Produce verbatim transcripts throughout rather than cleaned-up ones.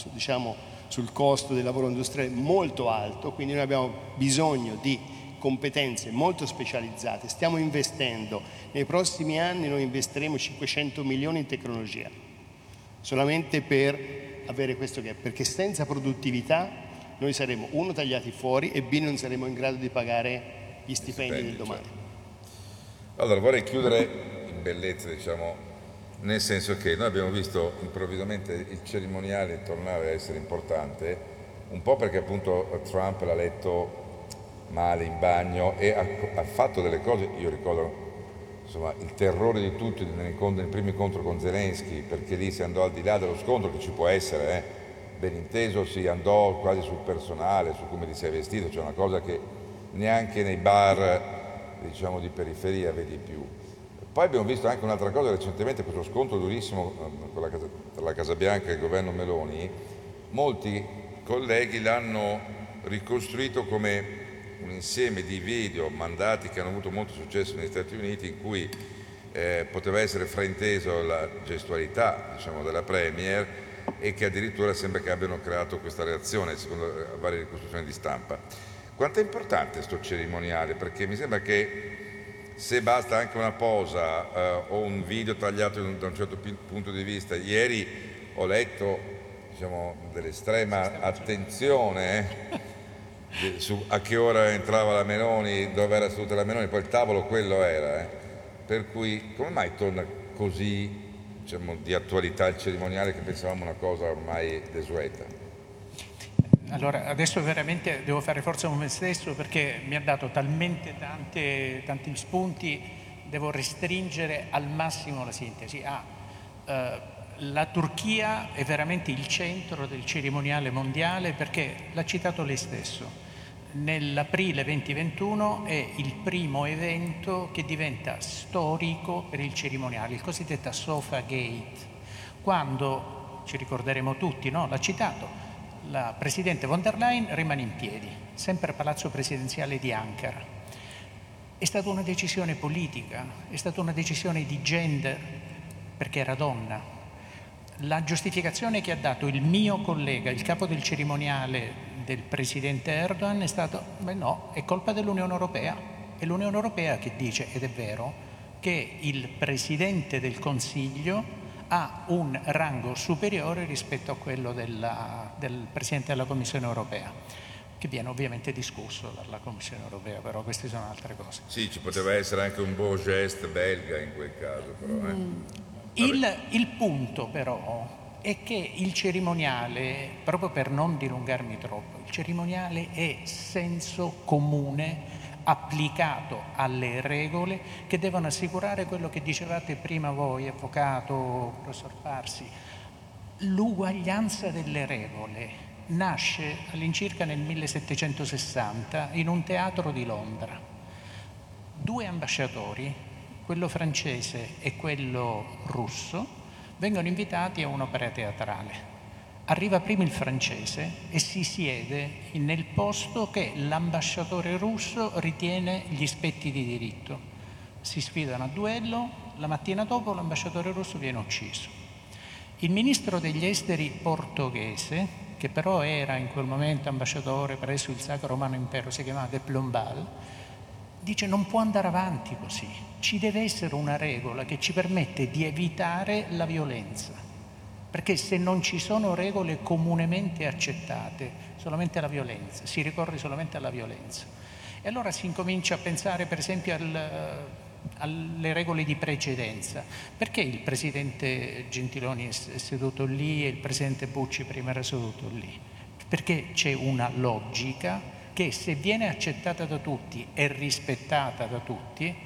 su, diciamo, sul costo del lavoro industriale molto alto, quindi noi abbiamo bisogno di competenze molto specializzate. Stiamo investendo, nei prossimi anni noi investiremo cinquecento milioni in tecnologia, solamente per avere questo gap, perché senza produttività noi saremo, uno, tagliati fuori e B, non saremo in grado di pagare gli stipendi, stipendi del domani. Certo. Allora vorrei chiudere in bellezza, diciamo, nel senso che noi abbiamo visto improvvisamente il cerimoniale tornare a essere importante, un po' perché appunto Trump l'ha letto male in bagno e ha, ha fatto delle cose, io ricordo insomma il terrore di tutti nel, nel primo incontro con Zelensky, perché lì si andò al di là dello scontro che ci può essere, eh, ben inteso, si andò quasi sul personale, su come ti sei vestito, cioè una cosa che neanche nei bar diciamo di periferia vedi più. Poi abbiamo visto anche un'altra cosa recentemente, questo scontro durissimo con la Casa, tra la Casa Bianca e il governo Meloni, molti colleghi l'hanno ricostruito come un insieme di video mandati che hanno avuto molto successo negli Stati Uniti, in cui eh, poteva essere frainteso la gestualità, diciamo, della Premier, e che addirittura sembra che abbiano creato questa reazione secondo varie ricostruzioni di stampa. Quanto è importante questo cerimoniale? Perché mi sembra che se basta anche una posa eh, o un video tagliato da un certo punto di vista, ieri ho letto, diciamo, dell'estrema attenzione eh, su a che ora entrava la Meloni, dove era seduta la Meloni, poi il tavolo quello era, eh. Per cui come mai torna così, diciamo, di attualità il cerimoniale, che pensavamo una cosa ormai desueta? Allora, adesso veramente devo fare forza con me stesso, perché mi ha dato talmente tante, tanti spunti, devo restringere al massimo la sintesi. Ah, eh, la Turchia è veramente il centro del cerimoniale mondiale, perché l'ha citato lei stesso. Nell'aprile duemilaventuno è il primo evento che diventa storico per il cerimoniale, il cosiddetto Sofa Gate, quando, ci ricorderemo tutti, no? L'ha citato, la Presidente von der Leyen rimane in piedi, sempre al Palazzo Presidenziale di Ankara. È stata una decisione politica, è stata una decisione di gender, perché era donna. La giustificazione che ha dato il mio collega, il capo del cerimoniale del Presidente Erdogan, è stato, beh no, è colpa dell'Unione Europea. È l'Unione Europea che dice, ed è vero, che il Presidente del Consiglio ha un rango superiore rispetto a quello della, del Presidente della Commissione Europea, che viene ovviamente discusso dalla Commissione Europea, però queste sono altre cose. Sì, ci poteva essere anche un beau geste belga in quel caso, però. Eh. Mm, il, il punto però è che il cerimoniale, proprio per non dilungarmi troppo, il cerimoniale è senso comune applicato alle regole che devono assicurare quello che dicevate prima voi, avvocato, professor Parsi. L'uguaglianza delle regole nasce all'incirca nel millesettecentosessanta in un teatro di Londra. Due ambasciatori, quello francese e quello russo, vengono invitati a un'opera teatrale. Arriva prima il francese e si siede nel posto che l'ambasciatore russo ritiene gli spetti di diritto. Si sfidano a duello, la mattina dopo l'ambasciatore russo viene ucciso. Il ministro degli esteri portoghese, che però era in quel momento ambasciatore presso il Sacro Romano Impero, si chiamava de Plombal, dice: non può andare avanti così, ci deve essere una regola che ci permette di evitare la violenza. Perché se non ci sono regole comunemente accettate, solamente la violenza, si ricorre solamente alla violenza. E allora si incomincia a pensare per esempio al, alle regole di precedenza. Perché il Presidente Gentiloni è seduto lì e il Presidente Bucci prima era seduto lì? Perché c'è una logica che, se viene accettata da tutti e rispettata da tutti,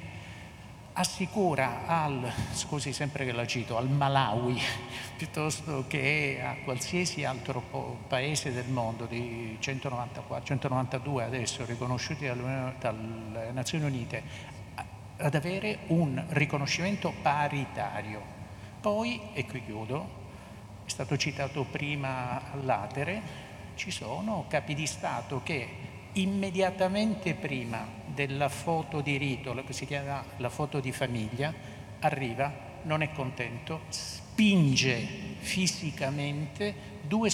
assicura al, scusi sempre che la cito, al Malawi, piuttosto che a qualsiasi altro paese del mondo, di centonovantaquattro, centonovantadue adesso riconosciuti dalle, dalle Nazioni Unite, ad avere un riconoscimento paritario. Poi, e qui chiudo, è stato citato prima all'Atere, ci sono capi di Stato che immediatamente prima della foto di rito, che si chiama la foto di famiglia, arriva, non è contento, spinge fisicamente due